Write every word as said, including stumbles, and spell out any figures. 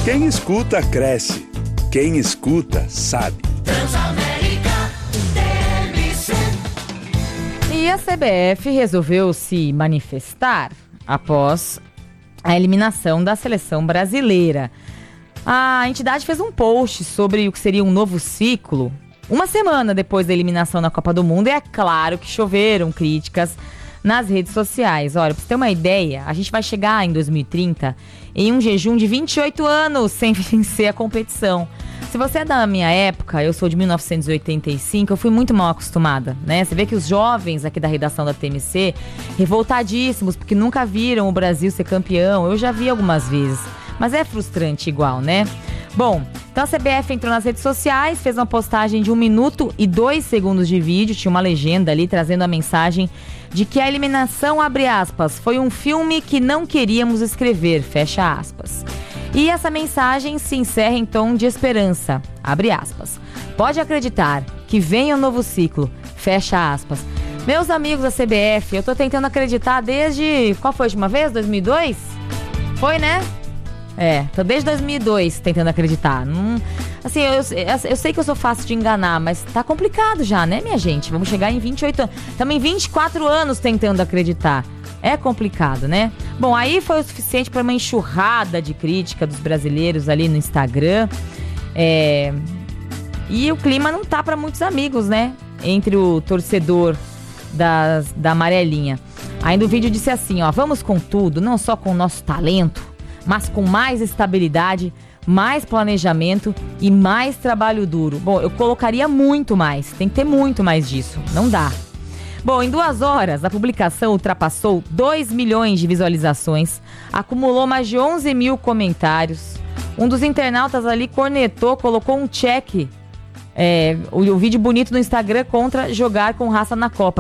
Quem escuta, cresce. Quem escuta, sabe. Transamérica T M C. E a C B F resolveu se manifestar após a eliminação da seleção brasileira. A entidade fez um post sobre o que seria um novo ciclo, uma semana depois da eliminação na Copa do Mundo, e é claro que choveram críticas nas redes sociais. Olha, pra você ter uma ideia, a gente vai chegar em dois mil e trinta em um jejum de vinte e oito anos sem vencer a competição. Se você é da minha época, eu sou de mil novecentos e oitenta e cinco, eu fui muito mal acostumada, né? Você vê que os jovens aqui da redação da T M C, revoltadíssimos, porque nunca viram o Brasil ser campeão. Eu já vi algumas vezes, mas é frustrante igual, né? Bom, então a C B F entrou nas redes sociais, fez uma postagem de um minuto e dois segundos de vídeo, tinha uma legenda ali trazendo a mensagem de que a eliminação, abre aspas, foi um filme que não queríamos escrever, fecha aspas. E essa mensagem se encerra em tom de esperança, abre aspas. Pode acreditar que vem um novo ciclo, fecha aspas. Meus amigos da C B F, eu tô tentando acreditar desde, qual foi a última vez? dois mil e dois? Foi, né? É, tô desde dois mil e dois tentando acreditar. Não, assim, eu, eu, eu sei que eu sou fácil de enganar, mas tá complicado já, né, minha gente? Vamos chegar em vinte e oito anos. Estamos em vinte e quatro anos tentando acreditar. É complicado, né? Bom, aí foi o suficiente para uma enxurrada de crítica dos brasileiros ali no Instagram. É... E o clima não tá para muitos amigos, né? Entre o torcedor das, da amarelinha. Ainda o vídeo disse assim, ó: vamos com tudo, não só com o nosso talento, mas com mais estabilidade, mais planejamento e mais trabalho duro. Bom, eu colocaria muito mais, tem que ter muito mais disso, não dá. Bom, em duas horas, a publicação ultrapassou dois milhões de visualizações, acumulou mais de onze mil comentários. Um dos internautas ali cornetou, colocou um check, é, o, o vídeo bonito no Instagram contra jogar com raça na Copa.